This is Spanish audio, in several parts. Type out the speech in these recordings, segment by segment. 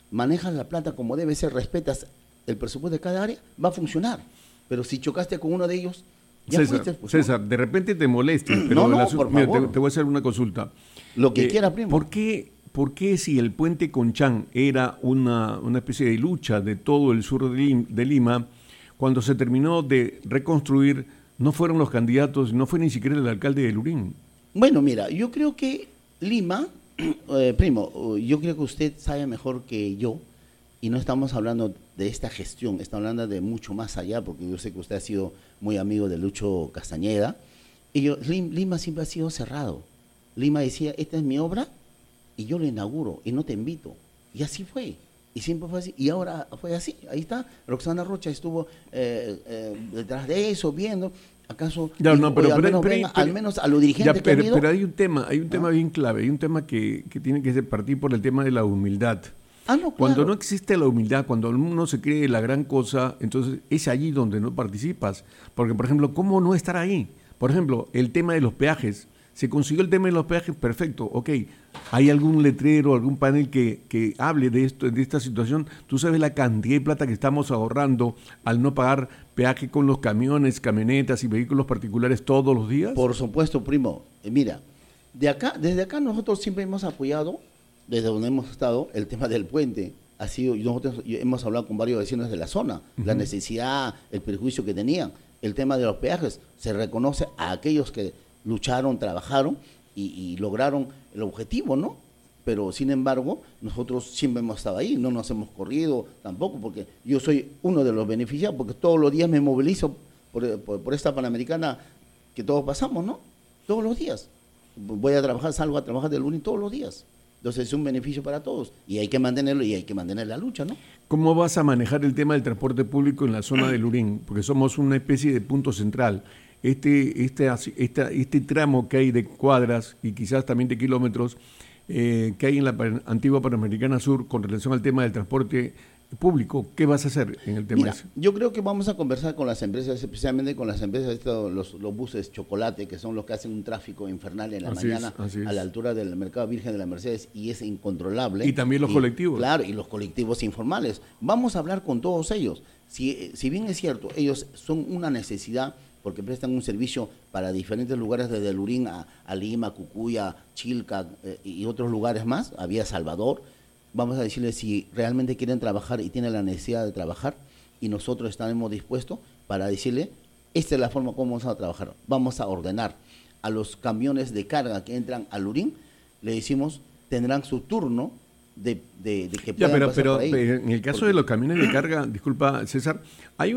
manejas la plata como debe ser, respetas el presupuesto de cada área, va a funcionar. Pero si chocaste con uno de ellos, ya César, fuiste. Pues, César, de repente te moleste, pero por mira, favor. te voy a hacer una consulta. Lo que quiera, primo. ¿Por qué si el puente Conchán era una especie de lucha de todo el sur de Lima, cuando se terminó de reconstruir, no fueron los candidatos, no fue ni siquiera el alcalde de Lurín? Bueno, mira, yo creo que Lima, primo, yo creo que usted sabe mejor que yo, y no estamos hablando de esta gestión, estamos hablando de mucho más allá, porque yo sé que usted ha sido muy amigo de Lucho Castañeda, y Lima siempre ha sido cerrado. Lima decía, esta es mi obra, y yo la inauguro, y no te invito. Y así fue, y siempre fue así, y ahora fue así. Ahí está, Roxana Rocha estuvo detrás de eso, viendo. ¿Acaso Ya, no, pero, al menos a los dirigentes ya, que han ido? Pero hay un tema bien clave, hay un tema que tiene que partir por el tema de la humildad. No, claro. Cuando no existe la humildad, cuando uno se cree la gran cosa, entonces es allí donde no participas. Porque, por ejemplo, ¿cómo no estar ahí? Por ejemplo, el tema de los peajes. Se consiguió el tema de los peajes, perfecto, ok. ¿Hay algún letrero, algún panel que hable de esto, de esta situación? ¿Tú sabes la cantidad de plata que estamos ahorrando al no pagar peaje con los camiones, camionetas y vehículos particulares todos los días? Por supuesto, primo. Mira, desde acá nosotros siempre hemos apoyado, desde donde hemos estado, el tema del puente. Nosotros hemos hablado con varios vecinos de la zona, la necesidad, el perjuicio que tenían. El tema de los peajes, se reconoce a aquellos que lucharon, trabajaron y lograron el objetivo, ¿no? Pero sin embargo, nosotros siempre hemos estado ahí, no nos hemos corrido tampoco, porque yo soy uno de los beneficiados, porque todos los días me movilizo por esta Panamericana que todos pasamos, ¿no? Todos los días. Voy a trabajar, salgo a trabajar del lunes todos los días. Entonces es un beneficio para todos y hay que mantenerlo y hay que mantener la lucha, ¿no? ¿Cómo vas a manejar el tema del transporte público en la zona de Lurín? Porque somos una especie de punto central. Este tramo que hay de cuadras y quizás también de kilómetros que hay en la antigua Panamericana Sur con relación al tema del transporte público, ¿qué vas a hacer en el tema? Mira, yo creo que vamos a conversar con las empresas, especialmente con las empresas, los buses Chocolate, que son los que hacen un tráfico infernal en la mañana a la altura del Mercado Virgen de la Mercedes, y es incontrolable. Y también los colectivos. Claro, y los colectivos informales. Vamos a hablar con todos ellos. Si bien es cierto, ellos son una necesidad, porque prestan un servicio para diferentes lugares, desde Lurín a Lima, Cucuya, Chilca y otros lugares más, a Vía Salvador. Vamos a decirles si realmente quieren trabajar y tienen la necesidad de trabajar, y nosotros estaremos dispuestos para decirle, esta es la forma como vamos a trabajar. Vamos a ordenar a los camiones de carga que entran a Lurín, le decimos, tendrán su turno de que puedan pasar por ahí. Pero en el caso de los camiones de carga, disculpa César, hay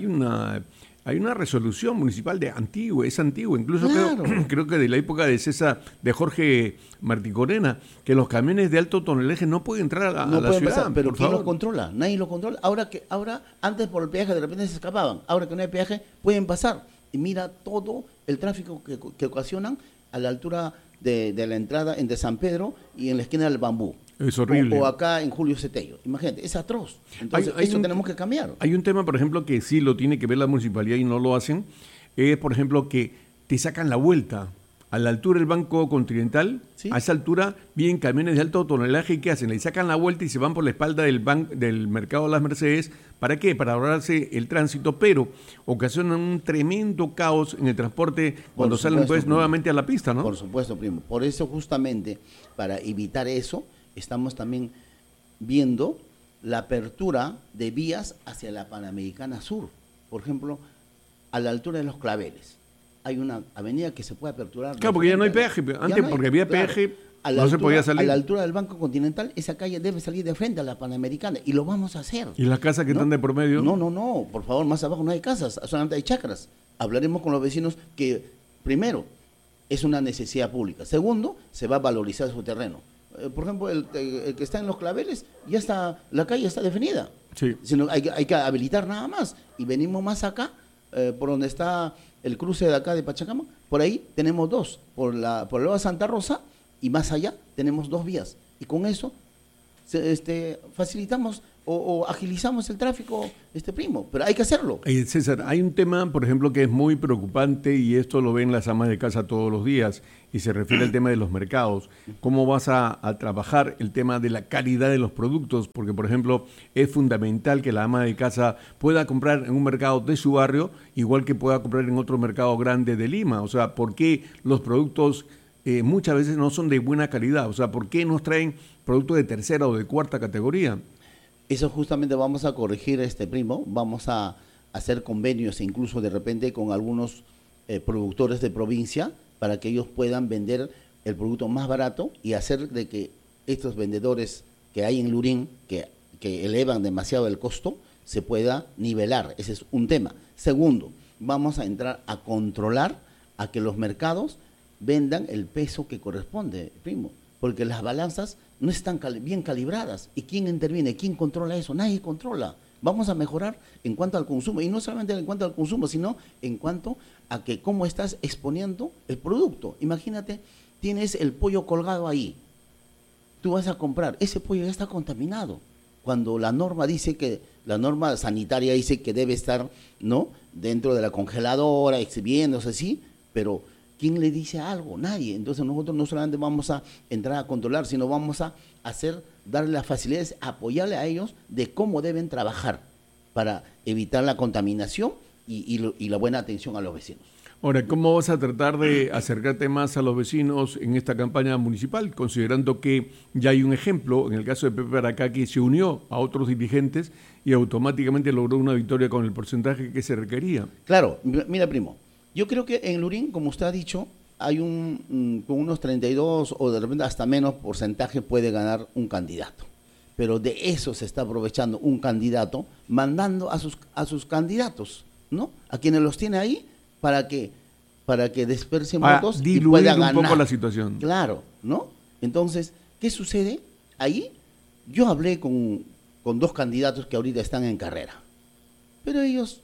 una resolución municipal es antiguo, incluso claro. creo que de la época de Jorge Martí Corena, que los camiones de alto tonelaje no pueden entrar a la ciudad. Pasar, pero ¿quién lo controla? Nadie lo controla. Ahora, antes por el peaje de repente se escapaban, ahora que no hay peaje pueden pasar. Y mira todo el tráfico que ocasionan a la altura de la entrada de San Pedro y en la esquina del Bambú. Es horrible. O acá en Julio Cetello. Imagínate, es atroz. Entonces, eso tenemos que cambiar. Hay un tema, por ejemplo, que sí lo tiene que ver la municipalidad y no lo hacen, es, por ejemplo, que te sacan la vuelta a la altura del Banco Continental. ¿Sí? A esa altura vienen camiones de alto tonelaje y ¿qué hacen? Le sacan la vuelta y se van por la espalda del Mercado de las Mercedes. ¿Para qué? Para ahorrarse el tránsito, pero ocasionan un tremendo caos en el transporte cuando salen pues nuevamente a la pista, ¿no? Por supuesto, primo. Por eso, justamente, para evitar eso, estamos también viendo la apertura de vías hacia la Panamericana Sur. Por ejemplo, a la altura de los Claveles. Hay una avenida que se puede aperturar. Claro, porque ya no hay peaje. Antes, porque había peaje, no se podía salir. A la altura del Banco Continental, esa calle debe salir de frente a la Panamericana, y lo vamos a hacer. ¿Y las casas que están de promedio? No, por favor, más abajo no hay casas, solamente hay chacras. Hablaremos con los vecinos que, primero, es una necesidad pública. Segundo, se va a valorizar su terreno. Por ejemplo, el que está en los Claveles, ya está, la calle está definida. Sí. Sino hay que habilitar nada más. Y venimos más acá, por donde está el cruce de acá de Pachacama, por ahí tenemos dos, por el lado de Santa Rosa, y más allá tenemos dos vías. Y con eso facilitamos o agilizamos el tráfico, primo, pero hay que hacerlo. César, hay un tema, por ejemplo, que es muy preocupante y esto lo ven las amas de casa todos los días y se refiere al tema de los mercados. ¿Cómo vas a trabajar el tema de la calidad de los productos? Porque, por ejemplo, es fundamental que la ama de casa pueda comprar en un mercado de su barrio igual que pueda comprar en otro mercado grande de Lima. O sea, ¿por qué los productos muchas veces no son de buena calidad? O sea, ¿por qué nos traen productos de tercera o de cuarta categoría? Eso justamente vamos a corregir, primo, vamos a hacer convenios incluso de repente con algunos productores de provincia para que ellos puedan vender el producto más barato y hacer de que estos vendedores que hay en Lurín, que elevan demasiado el costo, se pueda nivelar. Ese es un tema. Segundo, vamos a entrar a controlar a que los mercados vendan el peso que corresponde, primo, porque las balanzas no están bien calibradas. ¿Y quién interviene? ¿Quién controla eso? Nadie controla. Vamos a mejorar en cuanto al consumo, y no solamente en cuanto al consumo, sino en cuanto a que cómo estás exponiendo el producto. Imagínate, tienes el pollo colgado ahí, tú vas a comprar, ese pollo ya está contaminado, cuando la norma sanitaria dice que debe estar, ¿no?, dentro de la congeladora, exhibiéndose así, pero ¿quién le dice algo? Nadie. Entonces nosotros no solamente vamos a entrar a controlar, sino vamos a darle las facilidades, apoyarle a ellos de cómo deben trabajar para evitar la contaminación y la buena atención a los vecinos. Ahora, ¿cómo vas a tratar de acercarte más a los vecinos en esta campaña municipal, considerando que ya hay un ejemplo, en el caso de Pepe Aracá, que se unió a otros dirigentes y automáticamente logró una victoria con el porcentaje que se requería? Claro, mira, primo, yo creo que en Lurín, como usted ha dicho, hay con unos 32 o de repente hasta menos porcentaje puede ganar un candidato. Pero de eso se está aprovechando un candidato, mandando a sus candidatos, ¿no? A quienes los tiene ahí para que dispersen votos y puedan ganar. Un poco la situación. Claro, ¿no? Entonces, ¿qué sucede? Ahí yo hablé con 2 candidatos que ahorita están en carrera. Pero ellos,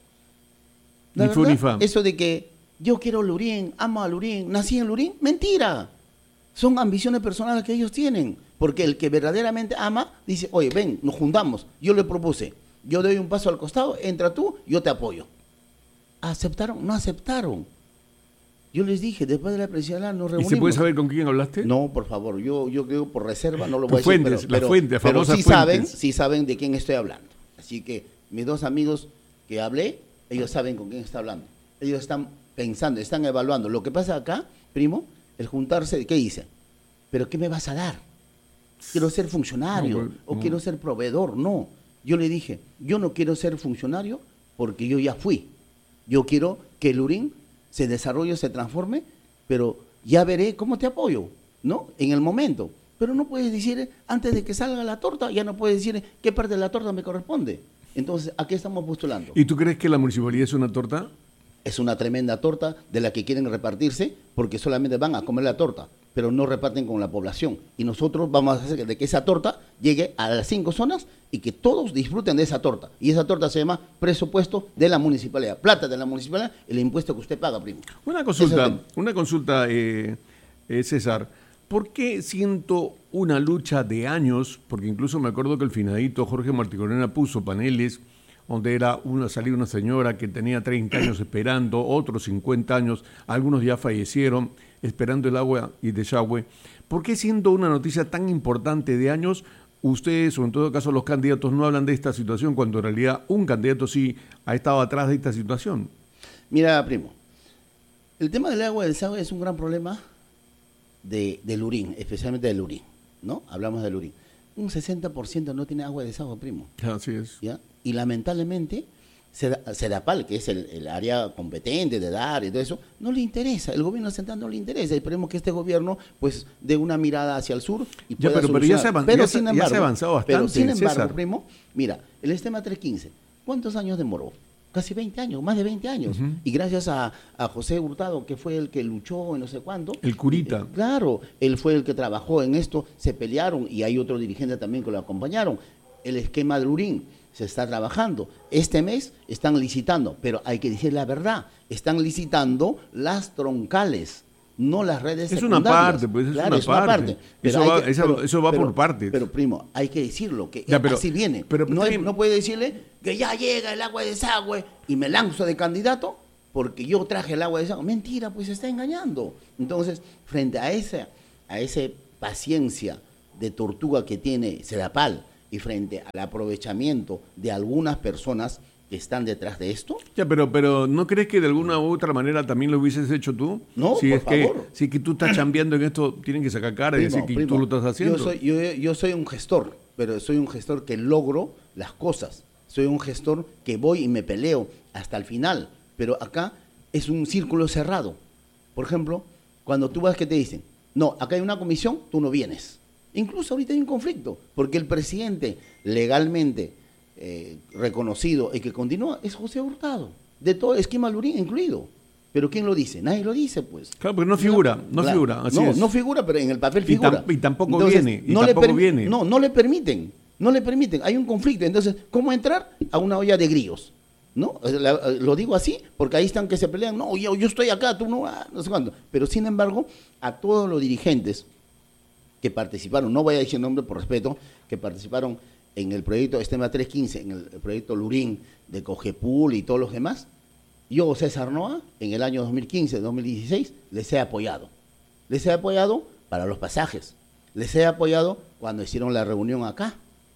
ni fu ni fa. Eso de que yo quiero Lurín, amo a Lurín, nací en Lurín, mentira. Son ambiciones personales que ellos tienen. Porque el que verdaderamente ama, dice, oye, ven, nos juntamos. Yo le propuse, yo doy un paso al costado, entra tú, yo te apoyo. ¿Aceptaron? No aceptaron. Yo les dije, después de la presidencial nos reunimos. ¿Y se puede saber con quién hablaste? No, por favor, yo creo por reserva, no lo voy a decir. Pero sí saben de quién estoy hablando. Así que mis 2 amigos que hablé, ellos saben con quién está hablando. Ellos están pensando, están evaluando. Lo que pasa acá, primo, el juntarse, ¿qué dice? ¿Pero qué me vas a dar? Quiero ser funcionario quiero ser proveedor. No, yo le dije, yo no quiero ser funcionario porque yo ya fui. Yo quiero que Lurín se desarrolle, se transforme, pero ya veré cómo te apoyo, ¿no? En el momento. Pero no puedes decir, antes de que salga la torta, ya no puedes decir qué parte de la torta me corresponde. Entonces, ¿a qué estamos postulando? ¿Y tú crees que la municipalidad es una torta? Es una tremenda torta de la que quieren repartirse porque solamente van a comer la torta, pero no reparten con la población. Y nosotros vamos a hacer de que esa torta llegue a las 5 zonas y que todos disfruten de esa torta. Y esa torta se llama presupuesto de la municipalidad. Plata de la municipalidad, el impuesto que usted paga, primo. Una consulta, César. ¿Por qué siento una lucha de años? Porque incluso me acuerdo que el finadito Jorge Marticorena puso paneles donde salía una señora que tenía 30 años esperando, otros 50 años, algunos ya fallecieron, esperando el agua y desagüe. ¿Por qué siendo una noticia tan importante de años, ustedes, o en todo caso los candidatos, no hablan de esta situación cuando en realidad un candidato sí ha estado atrás de esta situación? Mira, primo, el tema del agua y del desagüe es un gran problema de Lurín, especialmente de Lurín, ¿no? Hablamos de Lurín. Un 60% no tiene agua de desagüe, primo. Así es. ¿Ya? Y lamentablemente, SEDAPAL, que es el área competente de dar y todo eso, no le interesa. El gobierno central no le interesa. Esperemos que este gobierno pues dé una mirada hacia el sur y pueda pero ya se ha avanzado bastante. Pero sin embargo, César, primo, mira, el Estema 315, ¿cuántos años demoró? Casi 20 años, más de 20 años. Uh-huh. Y gracias a José Hurtado, que fue el que luchó en no sé cuánto. El curita. Claro, él fue el que trabajó en esto, se pelearon y hay otro dirigente también que lo acompañaron. El esquema de Lurín se está trabajando. Este mes están licitando, pero hay que decir la verdad, están licitando las troncales, no las redes Es secundarias. una parte, pues es Claro, una parte. Eso va por partes. Pero primo, hay que decirlo, que Ya, pero- así viene. pero No puede decirle que ya llega el agua de desagüe y me lanzo de candidato porque yo traje el agua de desagüe. Mentira, pues se está engañando. Entonces, frente a esa paciencia de tortuga que tiene Sedapal y frente al aprovechamiento de algunas personas que están detrás de esto, Ya, pero ¿no crees que de alguna u otra manera también lo hubieses hecho tú? No, si por es que, favor. si es que tú estás chambeando en esto, tienen que sacar cara y decir que primo, tú lo estás haciendo. Yo soy un gestor, pero soy un gestor que logro las cosas. Soy un gestor que voy y me peleo hasta el final. Pero acá es un círculo cerrado. Por ejemplo, cuando tú vas que te dicen, no, acá hay una comisión, tú no vienes. Incluso ahorita hay un conflicto, porque el presidente legalmente reconocido y que continúa es José Hurtado, de todo esquema Lurín incluido. Pero ¿quién lo dice? Nadie lo dice, pues. Claro, porque no figura, Claro. figura. Así es. No figura, pero en el papel figura. Y tampoco Entonces, viene. No le permiten. No le permiten. Hay un conflicto. Entonces, ¿cómo entrar a una olla de grillos? ¿No? Lo digo así, porque ahí están que se pelean. No, yo estoy acá, tú no, no sé cuándo. Pero sin embargo, a todos los dirigentes que participaron, no voy a decir nombre por respeto, que participaron en el proyecto Estema 315, en el proyecto Lurín de Cogepul y todos los demás, yo, César Noa, en el año 2015, 2016, les he apoyado. Les he apoyado para los pasajes. Les he apoyado cuando hicieron la reunión acá.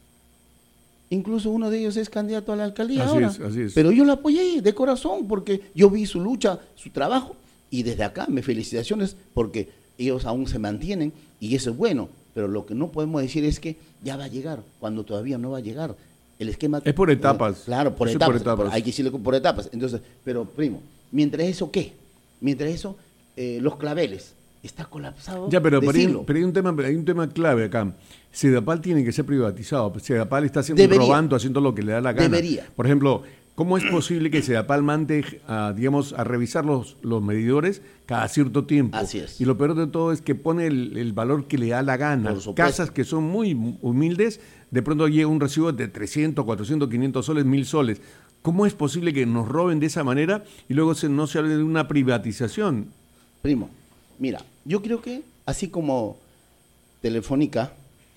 Incluso uno de ellos es candidato a la alcaldía ahora. Así es. Pero yo lo apoyé de corazón porque yo vi su lucha, su trabajo, y desde acá me felicitaciones porque ellos aún se mantienen y eso es bueno. Pero lo que no podemos decir es que ya va a llegar, cuando todavía no va a llegar. El esquema Es por etapas. Claro, por Eso es etapas. por etapas. Hay que decirle por etapas. Entonces, pero primo, mientras eso, ¿qué? Mientras eso, los claveles, está colapsado. Ya, pero de siglo. hay un tema clave acá. Sedapal tiene que ser privatizado. Sedapal está haciendo robando, haciendo lo que le da la gana. Debería. Por ejemplo, ¿cómo es posible que Sedapal mande a revisar los medidores cada cierto tiempo? Así es. Y lo peor de todo es que pone el valor que le da la gana. Por supuesto. Casas que son muy humildes, de pronto llega un recibo de 300, 400, 500 soles, 1000 soles. ¿Cómo es posible que nos roben de esa manera y luego no se hable de una privatización? Primo, mira, yo creo que así como Telefónica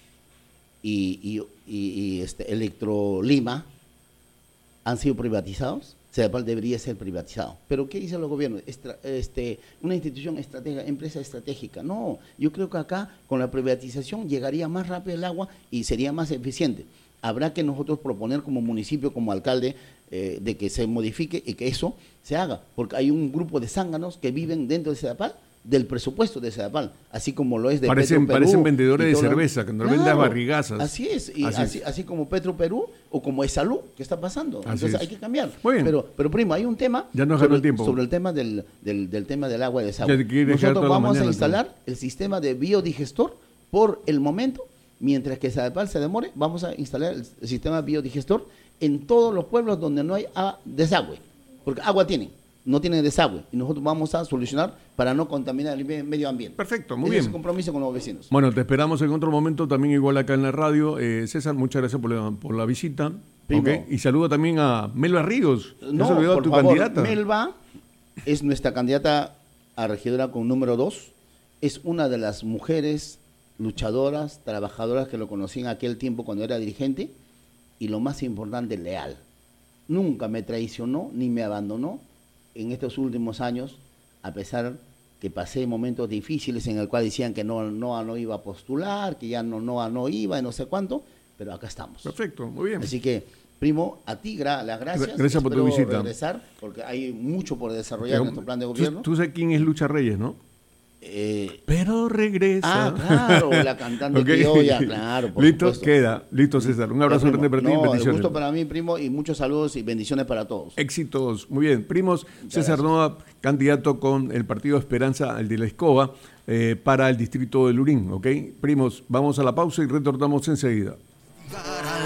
y Electrolima han sido privatizados, Sedapal debería ser privatizado. ¿Pero qué dicen los gobiernos? Una institución estratégica, empresa estratégica. No, yo creo que acá con la privatización llegaría más rápido el agua y sería más eficiente. Habrá que nosotros proponer como municipio, como alcalde, de que se modifique y que eso se haga, porque hay un grupo de zánganos que viven dentro de Sedapal, del presupuesto de Sedapal, así como lo es de Parecen vendedores de y todo cerveza, que nos venden a barrigazas. Así es, y así como Petro Perú o como Esalú, que está pasando. Así Entonces es. hay que cambiar. Muy bien. Pero primo, hay un tema Ya nos ganó el tiempo. sobre el tema del tema del agua de desagüe. Ya te quiere dejar Nosotros toda la vamos mañana, a instalar el sistema de biodigestor por el momento, mientras que Sedapal se demore, vamos a instalar el sistema biodigestor en todos los pueblos donde no hay desagüe, porque agua tienen, no tienen desagüe, y nosotros vamos a solucionar para no contaminar el medio ambiente. Perfecto, muy Ese bien. es el compromiso con los vecinos. Bueno, te esperamos en otro momento, también igual acá en la radio. César, muchas gracias por la visita. Primo. Okay. Y saludo también a Melba Ríos. No, ¿Has olvidado por tu favor, candidata? Melba es nuestra candidata a regidora con número 2. Es una de las mujeres luchadoras, trabajadoras que lo conocí en aquel tiempo cuando era dirigente, y lo más importante, leal. Nunca me traicionó ni me abandonó en estos últimos años, a pesar que pasé momentos difíciles en el cual decían que no iba a postular, que ya no iba y no sé cuánto, pero acá estamos. Perfecto, muy bien. Así que, primo, a ti las gracias. Gracias por tu Espero visita. Regresar, porque hay mucho por desarrollar en nuestro plan de gobierno. Tú sabes quién es Lucha Reyes, ¿no? Pero regresa. Claro, la cantante Okay. criolla, claro, por Listo, supuesto. queda. Listo, César. Un abrazo Ya, grande para ti y el bendiciones. gusto para mí, primo, y muchos saludos y bendiciones para todos. Éxitos. Muy bien. Primos, César gracias. Noa, candidato con el Partido Esperanza, el de la Escoba, para el distrito de Lurín. ¿Ok? Primos, vamos a la pausa y retornamos enseguida.